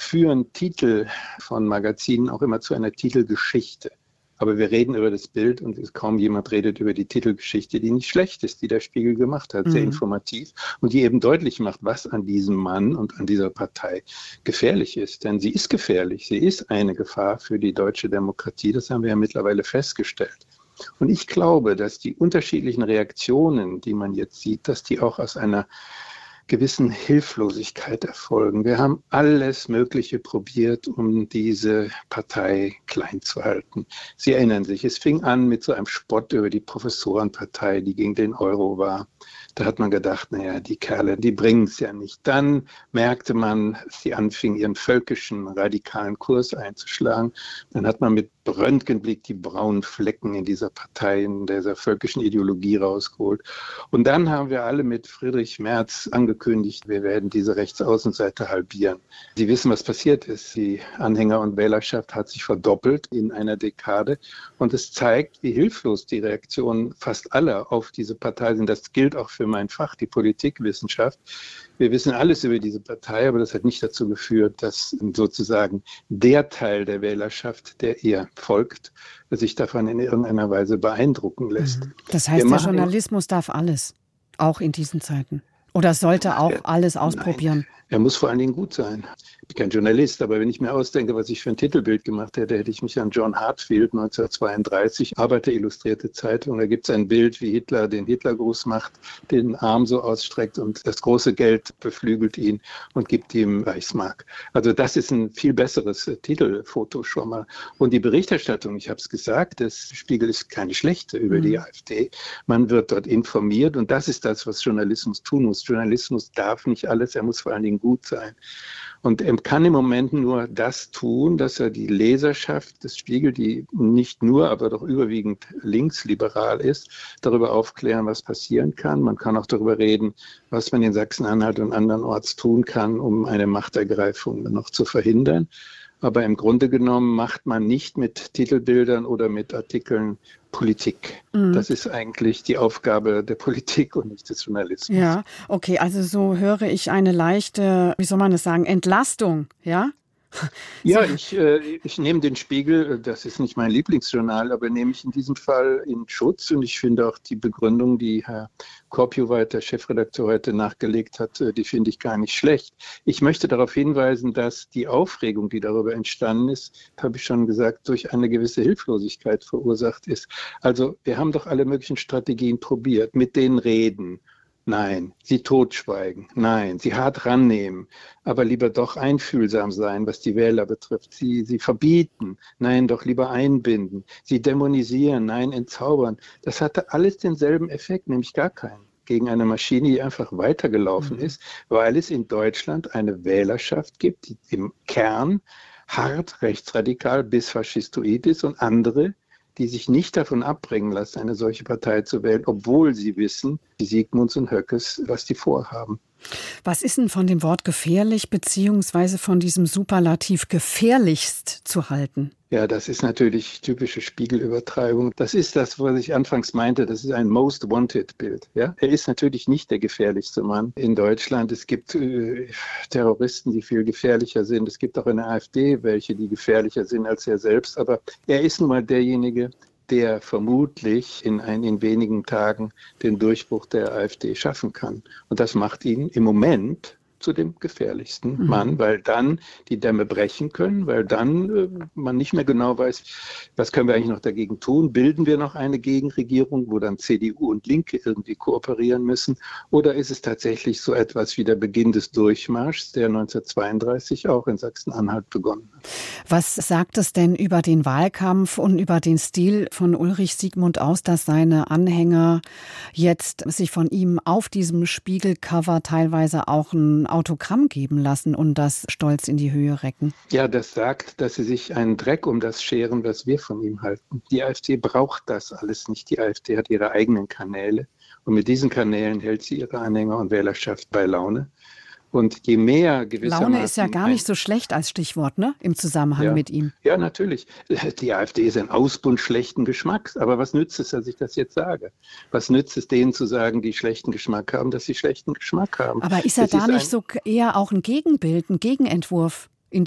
führen Titel von Magazinen auch immer zu einer Titelgeschichte. Aber wir reden über das Bild und kaum jemand redet über die Titelgeschichte, die nicht schlecht ist, die der Spiegel gemacht hat, sehr informativ und die eben deutlich macht, was an diesem Mann und an dieser Partei gefährlich ist. Denn sie ist gefährlich, sie ist eine Gefahr für die deutsche Demokratie, das haben wir ja mittlerweile festgestellt. Und ich glaube, dass die unterschiedlichen Reaktionen, die man jetzt sieht, dass die auch aus einer gewissen Hilflosigkeit erfolgen. Wir haben alles Mögliche probiert, um diese Partei klein zu halten. Sie erinnern sich, es fing an mit so einem Spott über die Professorenpartei, die gegen den Euro war. Da hat man gedacht, naja, die Kerle, die bringen es ja nicht. Dann merkte man, dass sie anfingen, ihren völkischen, radikalen Kurs einzuschlagen. Dann hat man mit Röntgenblick die braunen Flecken in dieser Partei, in dieser völkischen Ideologie rausgeholt. Und dann haben wir alle mit Friedrich Merz angekündigt, wir werden diese Rechtsaußenseite halbieren. Sie wissen, was passiert ist. Die Anhänger- und Wählerschaft hat sich verdoppelt in einer Dekade. Und es zeigt, wie hilflos die Reaktionen fast aller auf diese Partei sind. Das gilt auch für mein Fach, die Politikwissenschaft. Wir wissen alles über diese Partei, aber das hat nicht dazu geführt, dass sozusagen der Teil der Wählerschaft, der ihr folgt, sich davon in irgendeiner Weise beeindrucken lässt. Das heißt, der Journalismus darf alles, auch in diesen Zeiten. Oder sollte auch alles ausprobieren? Nein, er muss vor allen Dingen gut sein. Ich bin kein Journalist, aber wenn ich mir ausdenke, was ich für ein Titelbild gemacht hätte, hätte ich mich an John Hartfield 1932, Arbeiter Illustrierte Zeitung. Da gibt es ein Bild, wie Hitler den Hitlergruß macht, den Arm so ausstreckt und das große Geld beflügelt ihn und gibt ihm Reichsmark. Also das ist ein viel besseres Titelfoto schon mal. Und die Berichterstattung, ich habe es gesagt, das Spiegel ist keine schlechte über die AfD. Man wird dort informiert und das ist das, was Journalismus tun muss. Journalismus darf nicht alles, er muss vor allen Dingen gut sein. Und er kann im Moment nur das tun, dass er die Leserschaft des Spiegel, die nicht nur, aber doch überwiegend linksliberal ist, darüber aufklären, was passieren kann. Man kann auch darüber reden, was man in Sachsen-Anhalt und andernorts tun kann, um eine Machtergreifung noch zu verhindern. Aber im Grunde genommen macht man nicht mit Titelbildern oder mit Artikeln Politik. Das ist eigentlich die Aufgabe der Politik und nicht des Journalismus. Ja, okay, also so höre ich eine leichte, wie soll man es sagen, Entlastung, ja? Ja, ich nehme den Spiegel, das ist nicht mein Lieblingsjournal, aber nehme ich in diesem Fall in Schutz. Und ich finde auch die Begründung, die Herr Korpjuweit, der Chefredakteur, heute nachgelegt hat, die finde ich gar nicht schlecht. Ich möchte darauf hinweisen, dass die Aufregung, die darüber entstanden ist, habe ich schon gesagt, durch eine gewisse Hilflosigkeit verursacht ist. Also wir haben doch alle möglichen Strategien probiert, mit denen reden. Nein, sie totschweigen. Nein, sie hart rannehmen, aber lieber doch einfühlsam sein, was die Wähler betrifft. Sie verbieten, nein, doch lieber einbinden. Sie dämonisieren, nein, entzaubern. Das hatte alles denselben Effekt, nämlich gar keinen. Gegen eine Maschine, die einfach weitergelaufen ist, weil es in Deutschland eine Wählerschaft gibt, die im Kern hart rechtsradikal bis faschistoid ist und andere, die sich nicht davon abbringen lassen, eine solche Partei zu wählen, obwohl sie wissen, die Siegmunds und Höckes, was die vorhaben. Was ist denn von dem Wort gefährlich beziehungsweise von diesem Superlativ gefährlichst zu halten? Ja, das ist natürlich typische Spiegelübertreibung. Das ist das, was ich anfangs meinte, das ist ein Most Wanted Bild. Ja? Er ist natürlich nicht der gefährlichste Mann in Deutschland. Es gibt Terroristen, die viel gefährlicher sind. Es gibt auch in der AfD welche, die gefährlicher sind als er selbst. Aber er ist nun mal derjenige, der vermutlich in wenigen Tagen den Durchbruch der AfD schaffen kann. Und das macht ihn im Moment zu dem gefährlichsten Mann, weil dann die Dämme brechen können, weil dann man nicht mehr genau weiß, was können wir eigentlich noch dagegen tun? Bilden wir noch eine Gegenregierung, wo dann CDU und Linke irgendwie kooperieren müssen? Oder ist es tatsächlich so etwas wie der Beginn des Durchmarschs, der 1932 auch in Sachsen-Anhalt begonnen hat? Was sagt es denn über den Wahlkampf und über den Stil von Ulrich Siegmund aus, dass seine Anhänger jetzt sich von ihm auf diesem Spiegelcover teilweise auch ein Autogramm geben lassen und das stolz in die Höhe recken? Ja, das sagt, dass sie sich einen Dreck um das scheren, was wir von ihm halten. Die AfD braucht das alles nicht. Die AfD hat ihre eigenen Kanäle und mit diesen Kanälen hält sie ihre Anhänger und Wählerschaft bei Laune. Und je mehr gewissermaßen... Laune ist ja gar nicht so schlecht als Stichwort, ne? Im Zusammenhang mit ihm. Ja, natürlich. Die AfD ist ein Ausbund schlechten Geschmacks. Aber was nützt es, dass ich das jetzt sage? Was nützt es denen zu sagen, die schlechten Geschmack haben, dass sie schlechten Geschmack haben? Aber ist er da nicht so eher auch ein Gegenbild, ein Gegenentwurf?